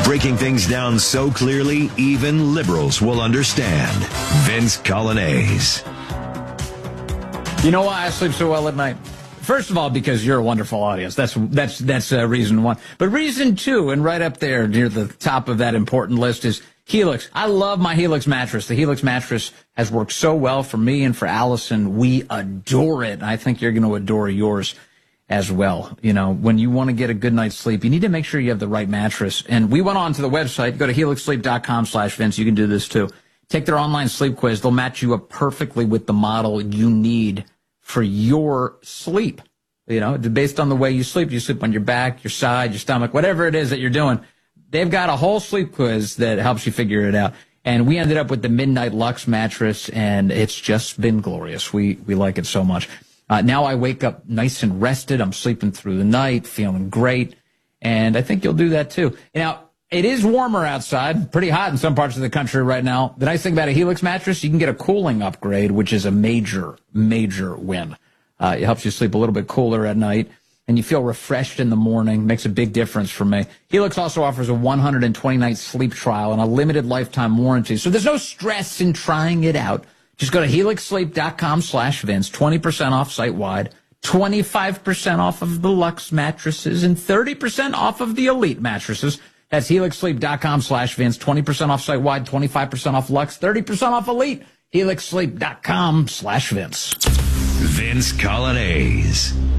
breaking things down so clearly, even liberals will understand. Vince Coglianese. You know why I sleep so well at night? First of all, because you're a wonderful audience. That's reason one. But reason two, and right up there near the top of that important list, is Helix. I love my Helix mattress. The Helix mattress has worked so well for me and for Allison. We adore it. I think you're going to adore yours as well. You know, when you want to get a good night's sleep, you need to make sure you have the right mattress. And we went on to the website. Go to helixsleep.com/Vince. You can do this too. Take their online sleep quiz. They'll match you up perfectly with the model you need for your sleep. You know, based on the way you sleep on your back, your side, your stomach, whatever it is that you're doing. They've got a whole sleep quiz that helps you figure it out. And we ended up with the Midnight Lux mattress, and it's just been glorious. We like it so much. Now I wake up nice and rested. I'm sleeping through the night, feeling great. And I think you'll do that too. Now, it is warmer outside, pretty hot in some parts of the country right now. The nice thing about a Helix mattress, you can get a cooling upgrade, which is a major, major win. It helps you sleep a little bit cooler at night, and you feel refreshed in the morning. Makes a big difference for me. Helix also offers a 120-night sleep trial and a limited lifetime warranty, so there's no stress in trying it out. Just go to helixsleep.com/Vince, 20% off site-wide, 25% off of the Lux mattresses, and 30% off of the Elite mattresses. That's helixsleep.com/Vince, 20% off site-wide, 25% off Lux, 30% off Elite. helixsleep.com/Vince. Vince Coglianese.